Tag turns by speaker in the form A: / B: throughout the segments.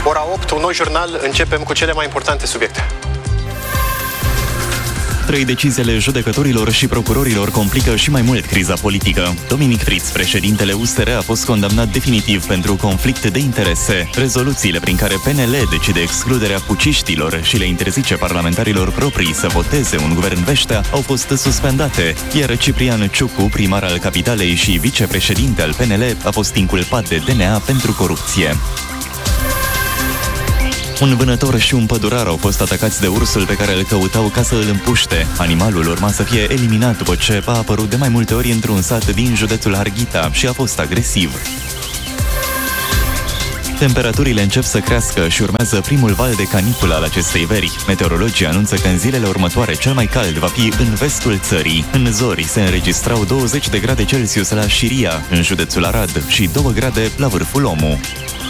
A: Ora 8, un nou jurnal, începem cu cele mai importante subiecte.
B: 3 deciziile judecătorilor și procurorilor complică și mai mult criza politică. Dominic Fritz, președintele USR, a fost condamnat definitiv pentru conflict de interese. Rezoluțiile prin care PNL decide excluderea puciștilor și le interzice parlamentarilor proprii să voteze un guvern Veștea au fost suspendate, iar Ciprian Ciucu, primar al capitalei și vicepreședinte al PNL, a fost inculpat de DNA pentru corupție. Un vânător și un pădurar au fost atacați de ursul pe care îl căutau ca să îl împuște. Animalul urma să fie eliminat după ce a apărut de mai multe ori într-un sat din județul Harghita și a fost agresiv. Temperaturile încep să crească și urmează primul val de caniculă al acestei veri. Meteorologii anunță că în zilele următoare cel mai cald va fi în vestul țării. În zori se înregistrau 20 de grade Celsius la Șiria, în județul Arad, și 2 grade la vârful Omu.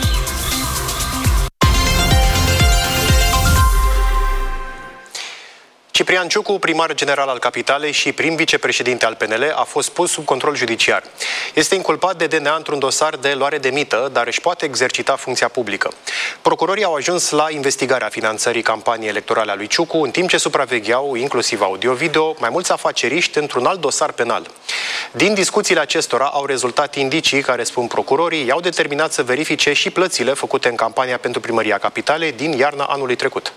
A: Ciprian Ciucu, primar general al capitalei și prim vicepreședinte al PNL, a fost pus sub control judiciar. Este inculpat de DNA într-un dosar de luare de mită, dar își poate exercita funcția publică. Procurorii au ajuns la investigarea finanțării campaniei electorale a lui Ciucu, în timp ce supravegheau, inclusiv audio-video, mai mulți afaceriști într-un alt dosar penal. Din discuțiile acestora au rezultat indicii care, spun procurorii, i-au determinat să verifice și plățile făcute în campania pentru primăria capitalei din iarna anului trecut.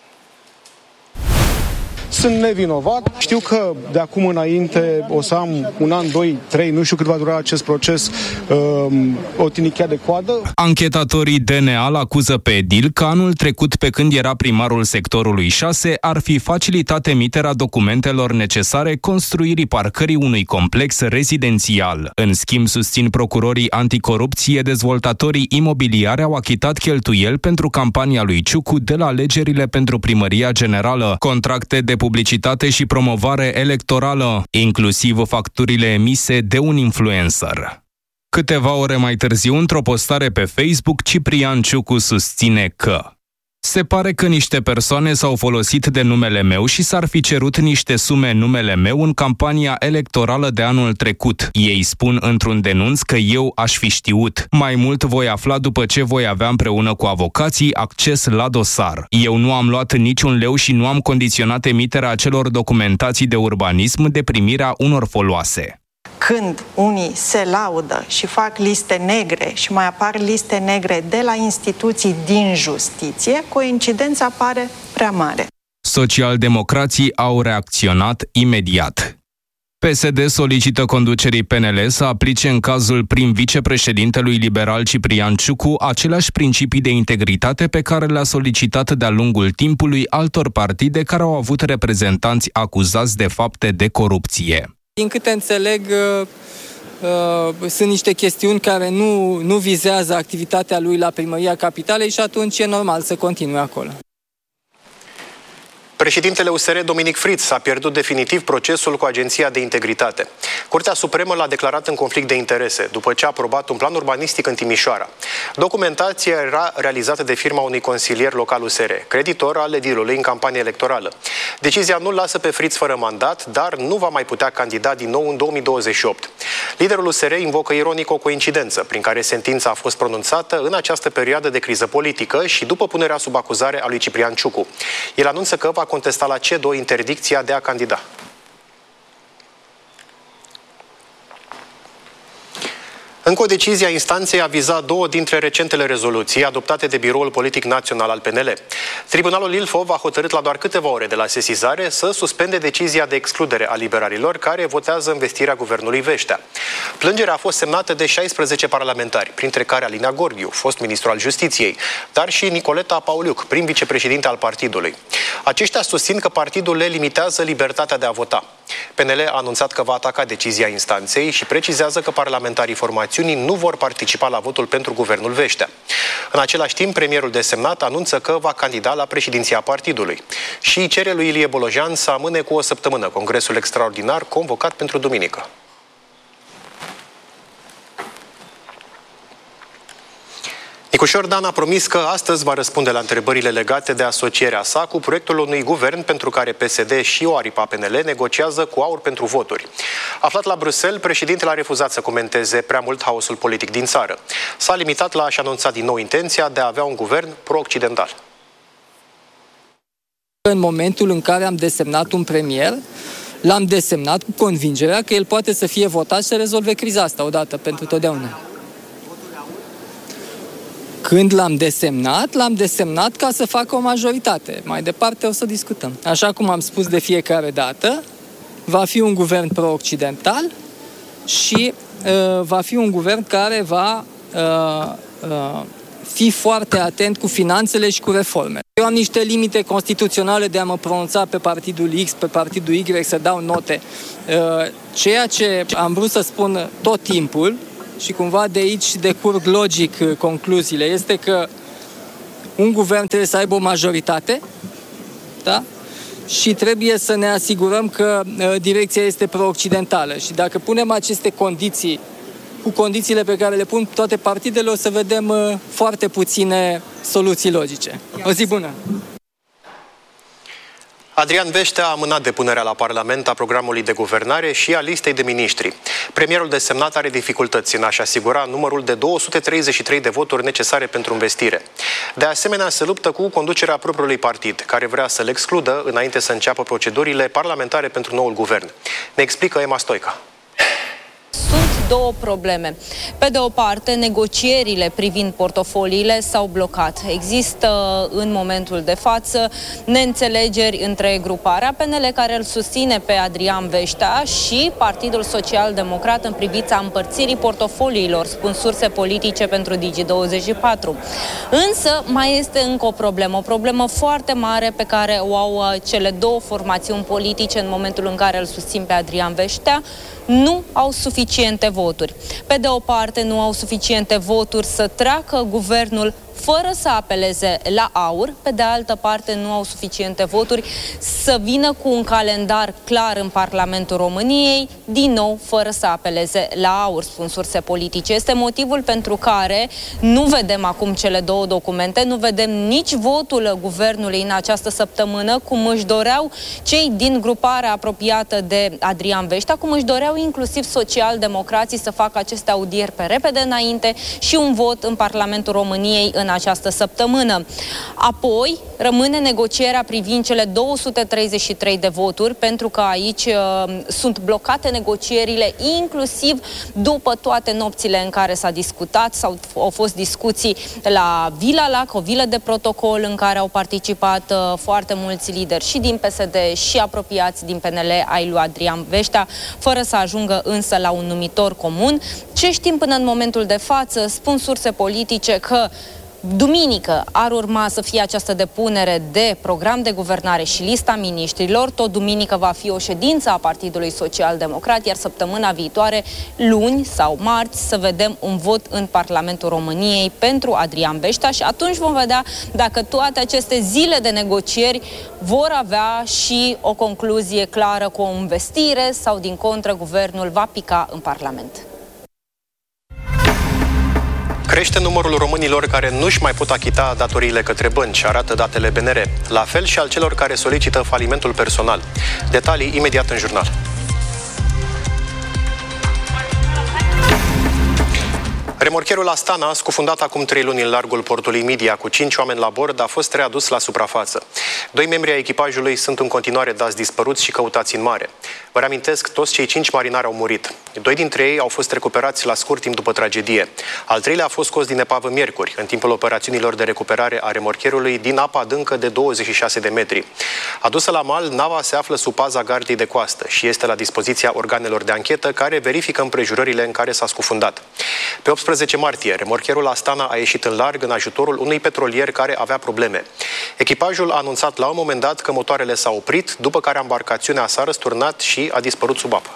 C: Sunt nevinovat. Știu că de acum înainte o să am 1 an, 2, 3, nu știu cât va dura acest proces, o tinichea de coadă.
D: Anchetatorii DNA îl acuză pe edil că anul trecut, pe când era primarul sectorului 6, ar fi facilitat emiterea documentelor necesare construirii parcării unui complex rezidențial. În schimb, susțin procurorii anticorupție, dezvoltatorii imobiliari au achitat cheltuieli pentru campania lui Ciucu de la alegerile pentru primăria generală, contracte de publicitate și promovare electorală, inclusiv facturile emise de un influencer. Câteva ore mai târziu, într-o postare pe Facebook, Ciprian Ciucu susține că se pare că niște persoane s-au folosit de numele meu și s-ar fi cerut niște sume în numele meu în campania electorală de anul trecut. Ei spun într-un denunț că eu aș fi știut. Mai mult voi afla după ce voi avea împreună cu avocații acces la dosar. Eu nu am luat niciun leu și nu am condiționat emiterea acelor documentații de urbanism de primirea unor foloase.
E: Când unii se laudă și fac liste negre și mai apar liste negre de la instituții din justiție, coincidența pare prea mare.
D: Socialdemocrații au reacționat imediat. PSD solicită conducerii PNL să aplice în cazul prim vicepreședintelui liberal Ciprian Ciucu aceleași principii de integritate pe care le-a solicitat de-a lungul timpului altor partide care au avut reprezentanți acuzați de fapte de corupție.
F: Din câte înțeleg, sunt niște chestiuni care nu vizează activitatea lui la primăria capitalei și atunci e normal să continue acolo.
A: Președintele USR, Dominic Fritz, a pierdut definitiv procesul cu Agenția de Integritate. Curtea Supremă l-a declarat în conflict de interese, după ce a aprobat un plan urbanistic în Timișoara. Documentația era realizată de firma unui consilier local USR, creditor al edilului în campanie electorală. Decizia nu-l lasă pe Fritz fără mandat, dar nu va mai putea candida din nou în 2028. Liderul USR invocă ironic o coincidență, prin care sentința a fost pronunțată în această perioadă de criză politică și după punerea sub acuzare a lui Ciprian Ciucu. El anunță că va contesta la CEDO interdicția de a candida. Încă o decizie a instanței a vizat 2 dintre recentele rezoluții adoptate de Biroul Politic Național al PNL. Tribunalul Ilfov a hotărât la doar câteva ore de la sesizare să suspende decizia de excludere a liberalilor care votează învestirea guvernului Veștea. Plângerea a fost semnată de 16 parlamentari, printre care Alina Gorghiu, fost ministru al Justiției, dar și Nicoleta Pauliuc, prim vicepreședinte al partidului. Aceștia susțin că partidul le limitează libertatea de a vota. PNL a anunțat că va ataca decizia instanței și precizează că parlamentarii formațiunii nu vor participa la votul pentru guvernul Veștea. În același timp, premierul desemnat anunță că va candida la președinția partidului și cere lui Ilie Bolojan să amâne cu o săptămână congresul extraordinar convocat pentru duminică. Nicușor Dan a promis că astăzi va răspunde la întrebările legate de asocierea sa cu proiectul unui guvern pentru care PSD și o aripa PNL negociază cu aur pentru voturi. Aflat la Bruxelles, președintele a refuzat să comenteze prea mult haosul politic din țară. S-a limitat la a-și anunța din nou intenția de a avea un guvern pro-occidental.
F: În momentul în care am desemnat un premier, l-am desemnat cu convingerea că el poate să fie votat și să rezolve criza asta odată pentru totdeauna. Când l-am desemnat ca să facă o majoritate. Mai departe o să discutăm. Așa cum am spus de fiecare dată, va fi un guvern pro-occidental și va fi un guvern care va fi foarte atent cu finanțele și cu reforme. Eu am niște limite constituționale de a mă pronunța pe partidul X, pe partidul Y, să dau note. Ceea ce am vrut să spun tot timpul, și cumva de aici decurg logic concluziile, este că un guvern trebuie să aibă o majoritate, da? Și trebuie să ne asigurăm că direcția este pro-occidentală. Și dacă punem aceste condiții cu condițiile pe care le pun toate partidele, o să vedem foarte puține soluții logice. O zi bună!
A: Adrian Veștea a amânat depunerea la Parlament a programului de guvernare și a listei de miniștri. Premierul desemnat are dificultăți în a-și asigura numărul de 233 de voturi necesare pentru învestire. De asemenea, se luptă cu conducerea propriului partid, care vrea să-l excludă înainte să înceapă procedurile parlamentare pentru noul guvern. Ne explică Emma Stoica.
G: Sunt două probleme. Pe de o parte, negocierile privind portofoliile s-au blocat. Există în momentul de față neînțelegeri între gruparea PNL, care îl susține pe Adrian Veștea, și Partidul Social Democrat în privința împărțirii portofoliilor, spun surse politice pentru Digi24. Însă mai este încă o problemă foarte mare pe care o au cele două formațiuni politice în momentul în care îl susțin pe Adrian Veștea. Nu au suficiente voturi. Pe de o parte, nu au suficiente voturi să treacă guvernul fără să apeleze la aur, pe de altă parte nu au suficiente voturi să vină cu un calendar clar în Parlamentul României, din nou fără să apeleze la aur, spun surse politice. Este motivul pentru care nu vedem acum cele două documente, nu vedem nici votul guvernului în această săptămână, cum își doreau cei din gruparea apropiată de Adrian Veștea, cum își doreau inclusiv social-democrații să facă aceste audieri pe repede înainte și un vot în Parlamentul României în această săptămână. Apoi rămâne negocierea privind cele 233 de voturi, pentru că aici sunt blocate negocierile, inclusiv după toate nopțile în care s-a discutat, au fost discuții la Vila Lac, o vilă de protocol în care au participat foarte mulți lideri și din PSD și apropiați din PNL ai lui Adrian Veștea, fără să ajungă însă la un numitor comun. Ce știm până în momentul de față? Spun surse politice că duminică ar urma să fie această depunere de program de guvernare și lista miniștrilor. Tot duminică va fi o ședință a Partidului Social Democrat, iar săptămâna viitoare, luni sau marți, să vedem un vot în Parlamentul României pentru Adrian Veștea și atunci vom vedea dacă toate aceste zile de negocieri vor avea și o concluzie clară cu o învestire sau, din contră, guvernul va pica în Parlament.
A: Crește numărul românilor care nu-și mai pot achita datoriile către bănci, arată datele BNR. La fel și al celor care solicită falimentul personal. Detalii imediat în jurnal. Remorcherul Astana, scufundat acum 3 luni în largul portului Midia cu 5 oameni la bord, a fost readus la suprafață. 2 membri ai echipajului sunt în continuare dați dispăruți și căutați în mare. Vă reamintesc, toți cei 5 marinari au murit. 2 dintre ei au fost recuperați la scurt timp după tragedie. Al treilea a fost scos din epavă miercuri, în timpul operațiunilor de recuperare a remorcherului din apa adâncă de 26 de metri. Adusă la mal, nava se află sub paza gardei de coastă și este la dispoziția organelor de anchetă care verifică împrejurările în care s-a scufundat. Pe 18 martie, remorcherul Astana a ieșit în larg în ajutorul unui petrolier care avea probleme. Echipajul a anunțat la un moment dat că motoarele s-au oprit, după care embarcațiunea s-a răsturnat și a dispărut sub apă.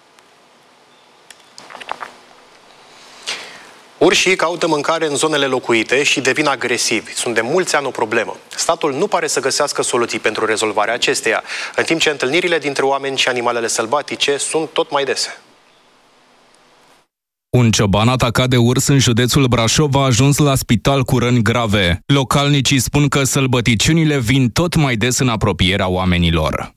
A: Urșii caută mâncare în zonele locuite și devin agresivi. Sunt de mulți ani o problemă. Statul nu pare să găsească soluții pentru rezolvarea acesteia, în timp ce întâlnirile dintre oameni și animalele sălbatice sunt tot mai dese.
D: Un cioban atacat de urs în județul Brașov a ajuns la spital cu răni grave. Localnicii spun că sălbăticiunile vin tot mai des în apropierea oamenilor.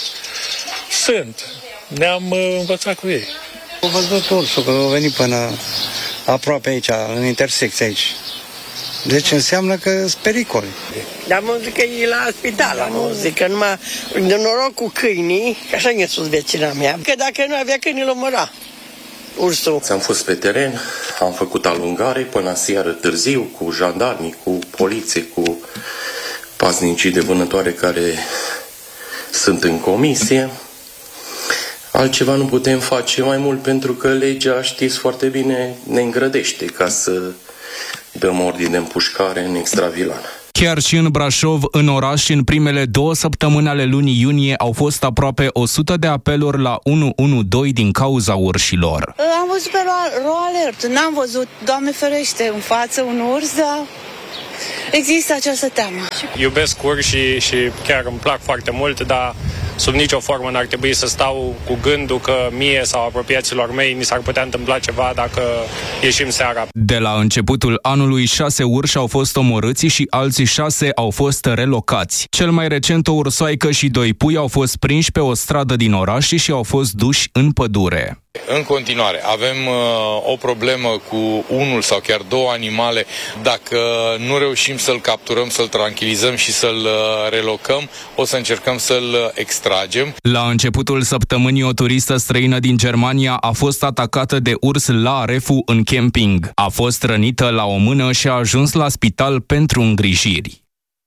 H: Ne-am învățat cu ei.
I: Au văzut ursul, că au venit până aproape aici, în intersecție aici. Deci înseamnă că sunt pericole.
J: Am văzut că e la spital, am văzut că numai de noroc cu câinii, că așa ne-a spus vecina mea, că dacă nu avea câini, îl omora ursul.
K: Am fost pe teren, am făcut alungare până seară târziu cu jandarmii, cu poliție, cu paznicii de vânătoare care sunt în comisie. Altceva nu putem face mai mult pentru că legea, știți foarte bine, ne îngrădește ca să dăm ordine de împușcare în extravilan.
D: Chiar și în Brașov, în oraș, în primele 2 săptămâni ale lunii iunie au fost aproape 100 de apeluri la 112 din cauza urșilor.
L: Am văzut pe RoAlert, n-am văzut, Doamne ferește, în față un urs, dar există această teamă.
H: Iubesc urși și chiar îmi plac foarte mult, dar sub nicio formă n-ar trebui să stau cu gândul că mie sau apropiaților mei mi s-ar putea întâmpla ceva dacă ieșim seara.
D: De la începutul anului, 6 urși au fost omorâți și alții 6 au fost relocați. Cel mai recent, o ursoaică și 2 pui au fost prinși pe o stradă din oraș și au fost duși în pădure.
M: În continuare, avem o problemă cu unul sau chiar 2 animale. Dacă nu reușim să-l capturăm, să-l tranquilizăm și să-l relocăm, o să încercăm să-l extragem. La începutul săptămânii, o turistă străină din Germania a fost atacată de urs la Refu în camping. A fost rănită la o mână și a ajuns la spital pentru îngrijiri.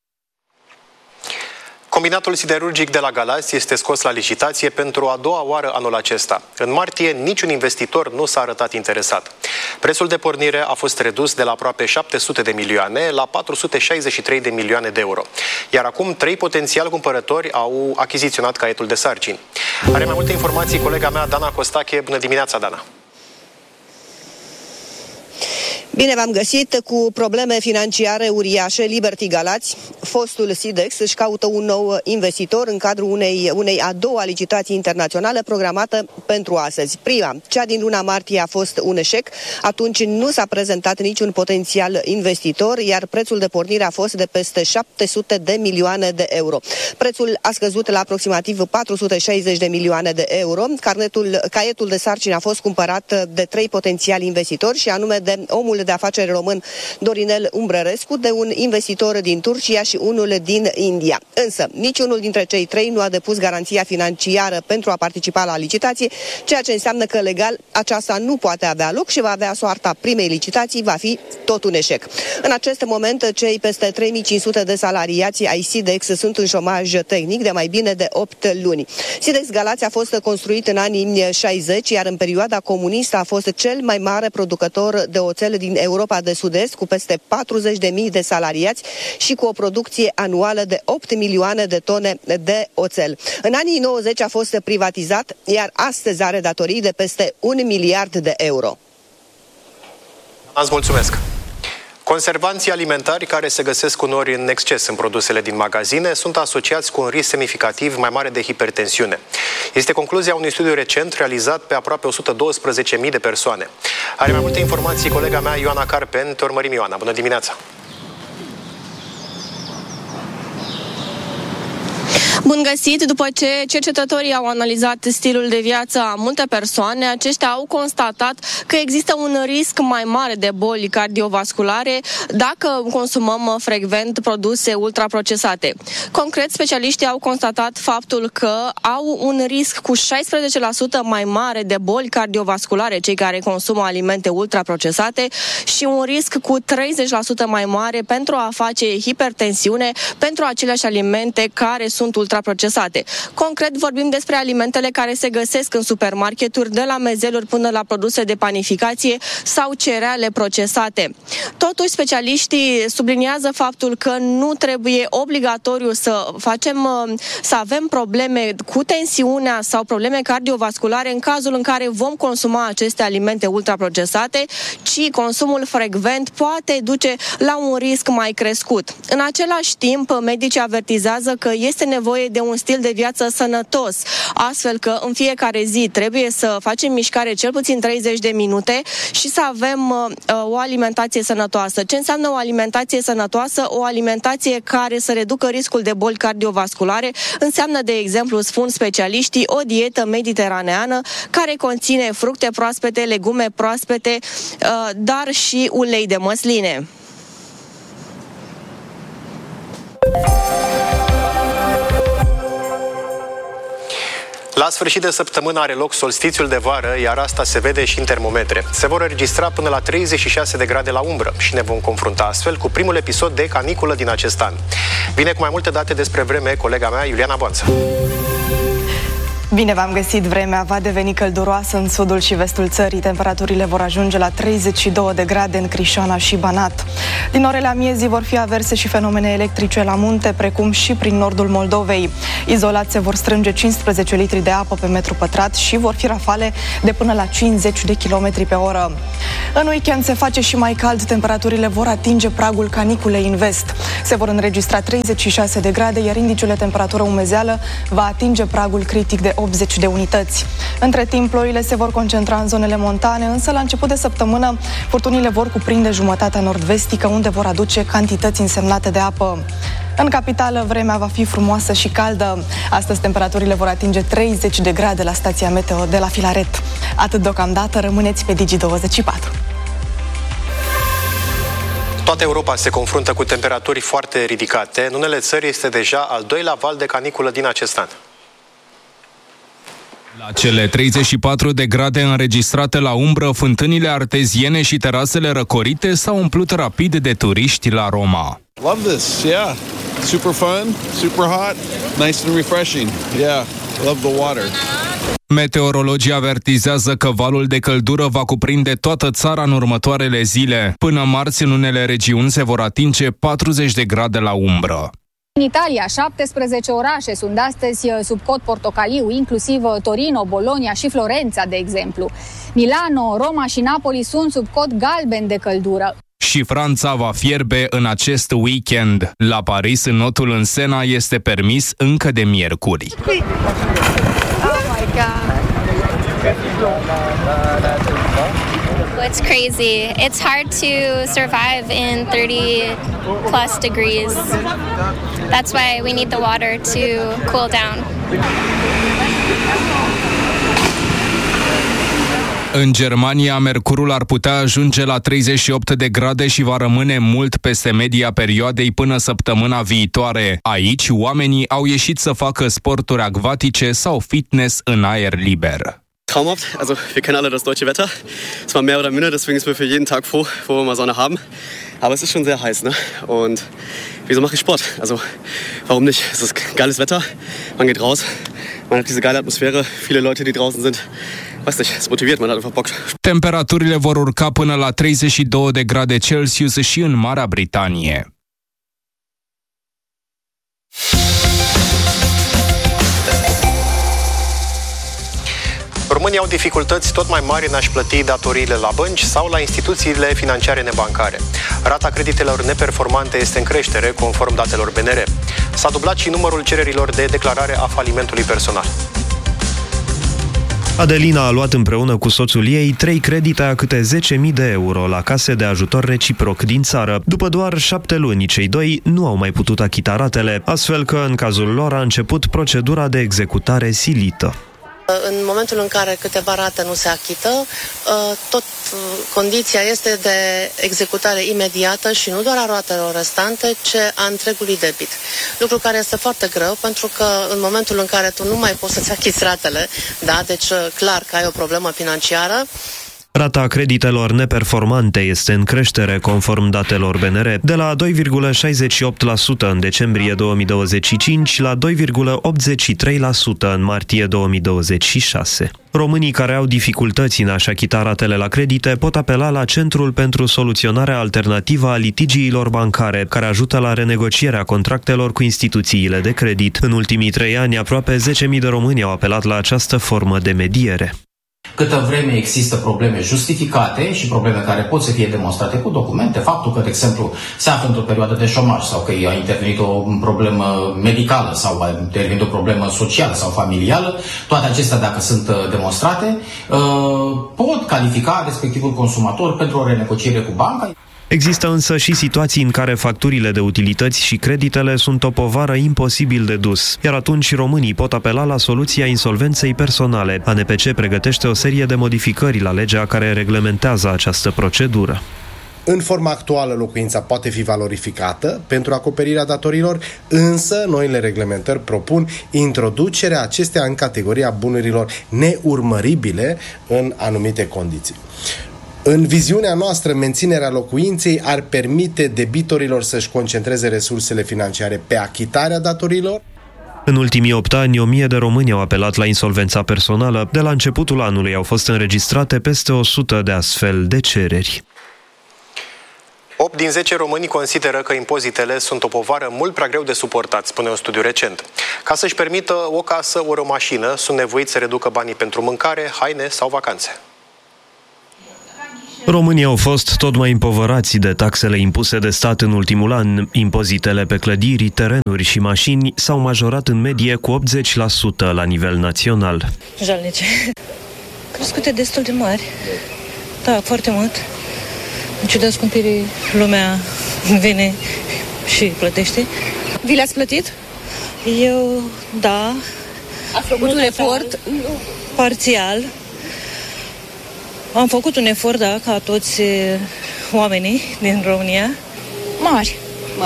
A: Combinatul siderurgic de la Galați este scos la licitație pentru a 2-a oară anul acesta. În martie, niciun investitor nu s-a arătat interesat. Prețul de pornire a fost redus de la aproape 700 de milioane la 463 de milioane de euro. Iar acum 3 potențiali cumpărători au achiziționat caietul de sarcini. Are mai multe informații colega mea, Dana Costache. Bună dimineața, Dana!
N: Bine v-am găsit. Cu probleme financiare uriașe, Liberty Galați, fostul Sidex, își caută un nou investitor în cadrul unei a 2-a licitații internaționale programată pentru astăzi. Prima, cea din luna martie, a fost un eșec. Atunci nu s-a prezentat niciun potențial investitor, iar prețul de pornire a fost de peste 700 de milioane de euro. Prețul a scăzut la aproximativ 460 de milioane de euro. Caietul de sarcini a fost cumpărat de 3 potențiali investitori, și anume de omul de afaceri român Dorinel Umbrărescu, de un investitor din Turcia și unul din India. Însă, niciunul dintre cei 3 nu a depus garanția financiară pentru a participa la licitație, ceea ce înseamnă că legal aceasta nu poate avea loc și va avea soarta primei licitații, va fi tot un eșec. În acest moment, cei peste 3500 de salariați ai Sidex sunt în șomaj tehnic de mai bine de 8 luni. Sidex Galați a fost construit în anii 60, iar în perioada comunistă a fost cel mai mare producător de oțel din Europa de Sud-Est, cu peste 40.000 de salariați și cu o producție anuală de 8 milioane de tone de oțel. În anii 90 a fost privatizat, iar astăzi are datorii de peste 1 miliard de euro.
A: Îți mulțumesc! Conservanții alimentari care se găsesc uneori în exces în produsele din magazine sunt asociați cu un risc semnificativ mai mare de hipertensiune. Este concluzia unui studiu recent realizat pe aproape 112.000 de persoane. Are mai multe informații colega mea, Ioana Carpen. Te urmărim, Ioana. Bună dimineața!
O: Bun găsit! După ce cercetătorii au analizat stilul de viață a multe persoane, aceștia au constatat că există un risc mai mare de boli cardiovasculare dacă consumăm frecvent produse ultraprocesate. Concret, specialiștii au constatat faptul că au un risc cu 16% mai mare de boli cardiovasculare cei care consumă alimente ultraprocesate și un risc cu 30% mai mare pentru a face hipertensiune pentru aceleași alimente care sunt ultraprocesate. Concret, vorbim despre alimentele care se găsesc în supermarketuri, de la mezeluri până la produse de panificație sau cereale procesate. Totuși, specialiștii subliniază faptul că nu trebuie obligatoriu să avem probleme cu tensiunea sau probleme cardiovasculare în cazul în care vom consuma aceste alimente ultraprocesate, ci consumul frecvent poate duce la un risc mai crescut. În același timp, medicii avertizează că este nevoie nevoie de un stil de viață sănătos, astfel că în fiecare zi trebuie să facem mișcare cel puțin 30 de minute și să avem o alimentație sănătoasă. Ce înseamnă o alimentație sănătoasă? O alimentație care să reducă riscul de boli cardiovasculare înseamnă, de exemplu, spun specialiștii, o dietă mediteraneană care conține fructe proaspete, legume proaspete, dar și ulei de măsline.
A: La sfârșit de săptămână are loc solstițiul de vară, iar asta se vede și în termometre. Se vor înregistra până la 36 de grade la umbră și ne vom confrunta astfel cu primul episod de caniculă din acest an. Vine cu mai multe date despre vreme colega mea, Iuliana Boanță.
P: Bine v-am găsit! Vremea va deveni călduroasă în sudul și vestul țării. Temperaturile vor ajunge la 32 de grade în Crișana și Banat. Din orele amiezii vor fi averse și fenomene electrice la munte, precum și prin nordul Moldovei. Izolat se vor strânge 15 litri de apă pe metru pătrat și vor fi rafale de până la 50 de km pe oră. În weekend se face și mai cald, temperaturile vor atinge pragul caniculei în vest. Se vor înregistra 36 de grade, iar indicele de temperatură umezeală va atinge pragul critic de 80 de unități. Între timp, ploile se vor concentra în zonele montane, însă la început de săptămână furtunile vor cuprinde jumătatea nord-vestică, unde vor aduce cantități însemnate de apă. În capitală, vremea va fi frumoasă și caldă. Astăzi, temperaturile vor atinge 30 de grade la stația meteo de la Filaret. Atât deocamdată, rămâneți pe Digi24.
A: Toată Europa se confruntă cu temperaturi foarte ridicate. În unele țări este deja al doilea val de caniculă din acest an.
D: La cele 34 de grade înregistrate la umbră, fântânile arteziene și terasele răcorite s-au umplut rapid de turiști la Roma.
Q: Love this, yeah. Super fun, super hot, nice and refreshing. Yeah, love the water.
D: Meteorologii avertizează că valul de căldură va cuprinde toată țara în următoarele zile. Până marți, în unele regiuni se vor atinge 40 de grade la umbră.
R: În Italia, 17 orașe sunt astăzi sub cod portocaliu, inclusiv Torino, Bologna și Florența, de exemplu. Milano, Roma și Napoli sunt sub cod galben de căldură.
D: Și Franța va fierbe în acest weekend. La Paris, înotul în Sena este permis încă de miercuri.
S: Oh my God. It's crazy. It's hard to survive in 30 plus degrees. That's why we need the water to cool down.
D: În Germania, mercurul ar putea ajunge la 38 de grade și va rămâne mult peste media perioadei până săptămâna viitoare. Aici, oamenii au ieșit să facă sporturi acvatice sau fitness în aer liber.
T: Traumhaft. Also wir kennen alle das deutsche Wetter. Es war mehr oder minder, deswegen sind wir für jeden Tag froh, wo wir mal Sonne haben. Aber es ist schon sehr heiß, ne? Und wieso mache ich Sport? Also warum nicht? Es ist geiles Wetter, man geht raus, man hat diese geile Atmosphäre, viele Leute, die draußen sind. Weiß nicht, es motiviert, man hat einfach Bock.
D: Temperaturile vor urca până la 32 de grade Celsius și în Marea Britanie.
A: Românii au dificultăți tot mai mari în a-și plăti datoriile la bănci sau la instituțiile financiare nebancare. Rata creditelor neperformante este în creștere, conform datelor BNR. S-a dublat și numărul cererilor de declarare a falimentului personal.
U: Adelina a luat împreună cu soțul ei 3 credite a câte 10.000 de euro la case de ajutor reciproc din țară. După doar 7 luni, cei doi nu au mai putut achita ratele, astfel că în cazul lor a început procedura de executare silită.
V: În momentul în care câteva rate nu se achită, tot condiția este de executare imediată și nu doar a ratelor restante, ci a întregului debit. Lucru care este foarte greu, pentru că în momentul în care tu nu mai poți să-ți achiți ratele, da, deci clar că ai o problemă financiară.
U: Rata creditelor neperformante este în creștere, conform datelor BNR, de la 2,68% în decembrie 2025 la 2,83% în martie 2026. Românii care au dificultăți în a-și achita ratele la credite pot apela la Centrul pentru Soluționarea Alternativă a Litigiilor Bancare, care ajută la renegocierea contractelor cu instituțiile de credit. În ultimii 3 ani, aproape 10.000 de români au apelat la această formă de mediere.
B: Câtă vreme există probleme justificate și probleme care pot să fie demonstrate cu documente, faptul că, de exemplu, se află într-o perioadă de șomaj sau că a intervenit o problemă medicală sau a intervenit o problemă socială sau familială, toate acestea, dacă sunt demonstrate, pot califica respectivul consumator pentru o renegociere cu banca.
U: Există însă și situații în care facturile de utilități și creditele sunt o povară imposibil de dus, iar atunci românii pot apela la soluția insolvenței personale. ANPC pregătește o serie de modificări la legea care reglementează această procedură.
C: În forma actuală, locuința poate fi valorificată pentru acoperirea datorilor, însă noile reglementări propun introducerea acesteia în categoria bunurilor neurmăribile în anumite condiții. În viziunea noastră, menținerea locuinței ar permite debitorilor să-și concentreze resursele financiare pe achitarea datorilor.
U: În ultimii 8 ani, 1000 de români au apelat la insolvența personală. De la începutul anului au fost înregistrate peste 100 de astfel de cereri.
A: 8 din 10 români consideră că impozitele sunt o povară mult prea greu de suportat, spune un studiu recent. Ca să-și permită o casă ori o mașină, sunt nevoiți să reducă banii pentru mâncare, haine sau vacanțe.
U: Românii au fost tot mai împovărați de taxele impuse de stat în ultimul an. Impozitele pe clădiri, terenuri și mașini s-au majorat în medie cu 80% la nivel național.
W: Jalnice. Crescute destul de mari. Da, foarte mult. În ciuda scumpirii, lumea vine și plătește.
X: Vi le-ați plătit?
W: Eu, da.
X: Ați făcut un efort?
W: Parțial. Am făcut un efort, da, ca toți oamenii din România.
X: Mari.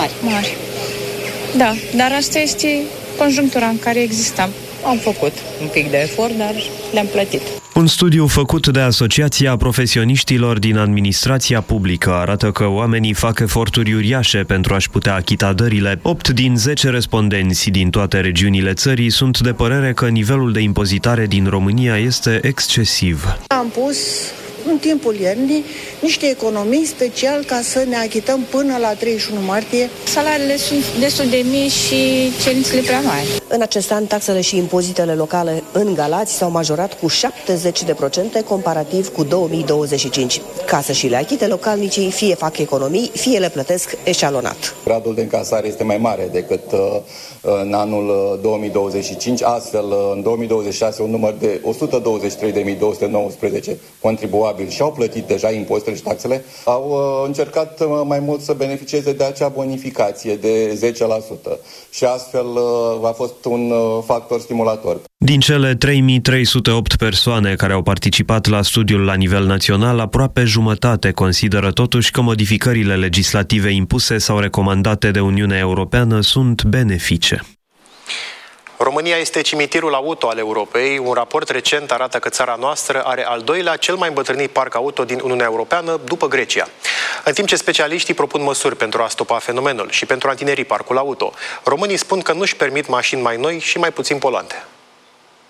X: Da, dar asta este conjunctura în care existăm. Am făcut un pic de efort, dar le-am plătit.
U: Un studiu făcut de Asociația Profesioniștilor din Administrația Publică arată că oamenii fac eforturi uriașe pentru a-și putea achita dările. 8 din 10 respondenți din toate regiunile țării sunt de părere că nivelul de impozitare din România este excesiv.
Y: Am pus în timpul iernii niște economii special ca să ne achităm până la 31 martie.
X: Salariile sunt destul de mici și cerințele prea mari.
N: În acest an, taxele și impozitele locale în Galați s-au majorat cu 70% comparativ cu 2025. Ca să și le achite, localnicii fie fac economii, fie le plătesc eșalonat.
Z: Gradul de încasare este mai mare decât în anul 2025, astfel în 2026 un număr de 123.219 contribuabili și-au plătit deja impozitele și taxele, au încercat mai mult să beneficieze de acea bonificație de 10% și astfel a fost un factor stimulator.
U: Din cele 3308 persoane care au participat la studiul la nivel național, aproape jumătate consideră totuși că modificările legislative impuse sau recomandate de Uniunea Europeană sunt benefice.
A: România este cimitirul auto al Europei. Un raport recent arată că țara noastră are al doilea cel mai îmbătrânit parc auto din Uniunea Europeană, după Grecia. În timp ce specialiștii propun măsuri pentru a stopa fenomenul și pentru a întineri parcul auto, românii spun că nu-și permit mașini mai noi și mai puțin poluante.